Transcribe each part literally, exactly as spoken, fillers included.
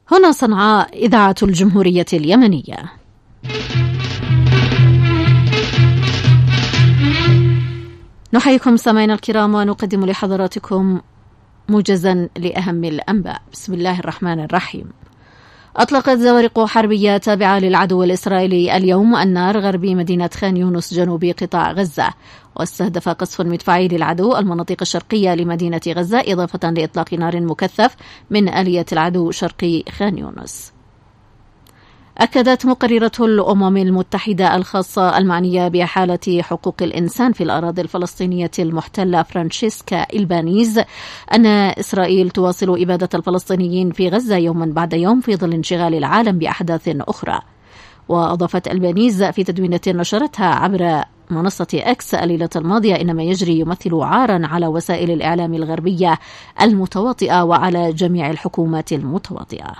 هنا صنعاء إذاعة الجمهورية اليمنية. نحييكم سامعينا الكرام ونقدم لحضراتكم موجزا لأهم الأنباء. بسم الله الرحمن الرحيم. أطلقت زوارق حربية تابعة للعدو الإسرائيلي اليوم النار غربي مدينة خان يونس جنوب قطاع غزة، واستهدف قصف مدفعي للعدو المناطق الشرقية لمدينة غزة، إضافة لإطلاق نار مكثف من آلية العدو شرقي خان يونس. أكدت مقررة الأمم المتحدة الخاصة المعنية بحالة حقوق الإنسان في الأراضي الفلسطينية المحتلة فرانشيسكا إلبانيز أن إسرائيل تواصل إبادة الفلسطينيين في غزة يوما بعد يوم في ظل انشغال العالم بأحداث أخرى. وأضافت إلبانيز في تدوينة نشرتها عبر منصة إكس الليلة الماضية إن ما يجري يمثل عارا على وسائل الإعلام الغربية المتواطئة وعلى جميع الحكومات المتواطئة.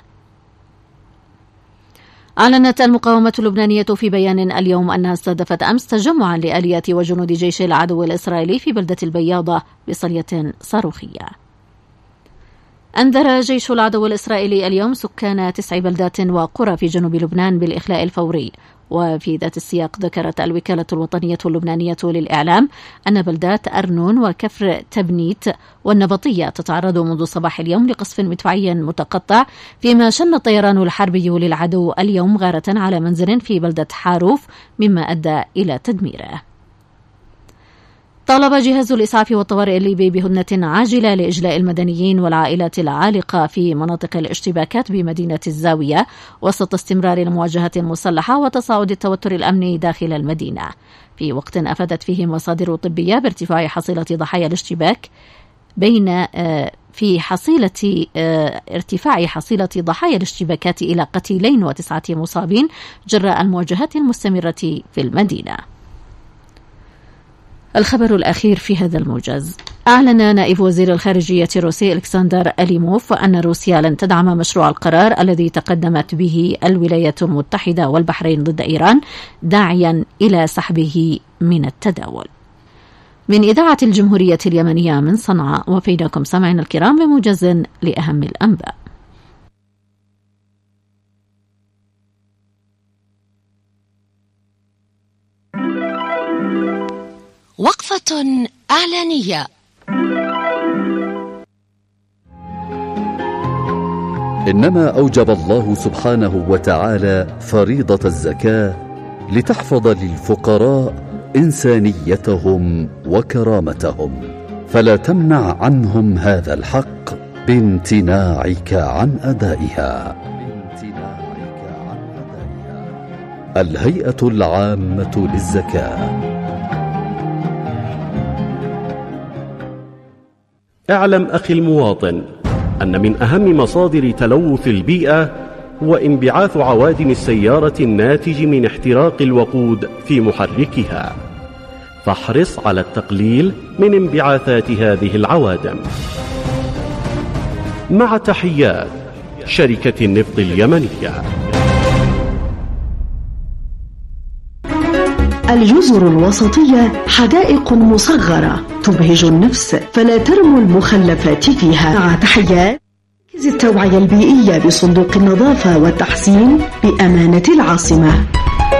أعلنت المقاومة اللبنانية في بيان اليوم أنها استهدفت أمس تجمعا لآليات وجنود جيش العدو الإسرائيلي في بلدة البياضة بصلية صاروخية. أنذر جيش العدو الإسرائيلي اليوم سكان تسع بلدات وقرى في جنوب لبنان بالإخلاء الفوري. وفي ذات السياق ذكرت الوكالة الوطنية اللبنانية للإعلام أن بلدات أرنون وكفر تبنيت والنبطية تتعرض منذ صباح اليوم لقصف مدفعي متقطع، فيما شن الطيران الحربي للعدو اليوم غارة على منزل في بلدة حاروف مما أدى إلى تدميره. طالب جهاز الإسعاف والطوارئ الليبي بهدنة عاجلة لإجلاء المدنيين والعائلات العالقة في مناطق الاشتباكات بمدينة الزاوية وسط استمرار المواجهة المسلحة وتصاعد التوتر الأمني داخل المدينة، في وقت أفادت فيه مصادر طبية بارتفاع حصيلة ضحايا الاشتباك بين في حصيلة ارتفاع حصيلة ضحايا الاشتباكات إلى قتيلين وتسعة مصابين جراء المواجهات المستمرة في المدينة. الخبر الأخير في هذا الموجز. أعلن نائب وزير الخارجية الروسي ألكسندر أليموف أن روسيا لن تدعم مشروع القرار الذي تقدمت به الولايات المتحدة والبحرين ضد إيران، داعيا إلى سحبه من التداول. من إذاعة الجمهورية اليمنية من صنعاء، وفيناكم سمعنا الكرام بموجز لأهم الأنباء. وقفة إعلانية. إنما أوجب الله سبحانه وتعالى فريضة الزكاة لتحفظ للفقراء إنسانيتهم وكرامتهم، فلا تمنع عنهم هذا الحق بامتناعك عن أدائها. الهيئة العامة للزكاة. اعلم أخي المواطن أن من أهم مصادر تلوث البيئة هو انبعاث عوادم السيارة الناتج من احتراق الوقود في محركها، فاحرص على التقليل من انبعاثات هذه العوادم. مع تحيات شركة النفط اليمنية. الجزر الوسطية حدائق مصغرة تبهج النفس، فلا ترموا المخلفات فيها. مع تحيات مركز التوعية البيئية بصندوق النظافة والتحسين بأمانة العاصمة.